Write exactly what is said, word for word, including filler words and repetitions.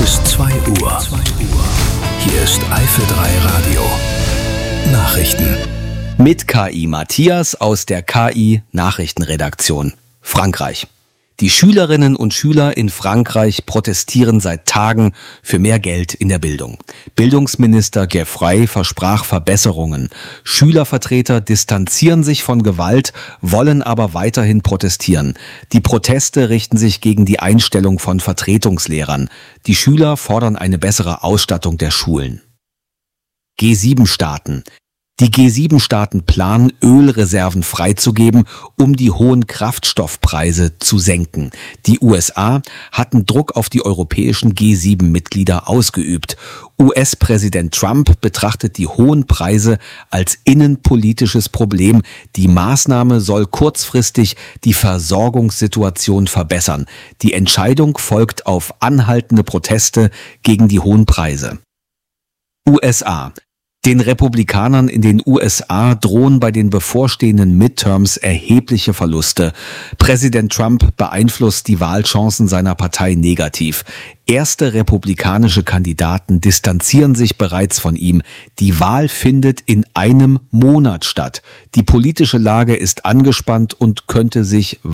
ist zwei Uhr. Hier ist Eifel drei Radio. Nachrichten. Mit K I Matthias aus der K I-Nachrichtenredaktion. Frankreich. Die Schülerinnen und Schüler in Frankreich protestieren seit Tagen für mehr Geld in der Bildung. Bildungsminister Geoffroy versprach Verbesserungen. Schülervertreter distanzieren sich von Gewalt, wollen aber weiterhin protestieren. Die Proteste richten sich gegen die Einstellung von Vertretungslehrern. Die Schüler fordern eine bessere Ausstattung der Schulen. G sieben Staaten. Die G sieben Staaten planen, Ölreserven freizugeben, um die hohen Kraftstoffpreise zu senken. Die U S A hatten Druck auf die europäischen G sieben Mitglieder ausgeübt. U S-Präsident Trump betrachtet die hohen Preise als innenpolitisches Problem. Die Maßnahme soll kurzfristig die Versorgungssituation verbessern. Die Entscheidung folgt auf anhaltende Proteste gegen die hohen Preise. U S A. Den Republikanern in den U S A drohen bei den bevorstehenden Midterms erhebliche Verluste. Präsident Trump beeinflusst die Wahlchancen seiner Partei negativ. Erste republikanische Kandidaten distanzieren sich bereits von ihm. Die Wahl findet in einem Monat statt. Die politische Lage ist angespannt und könnte sich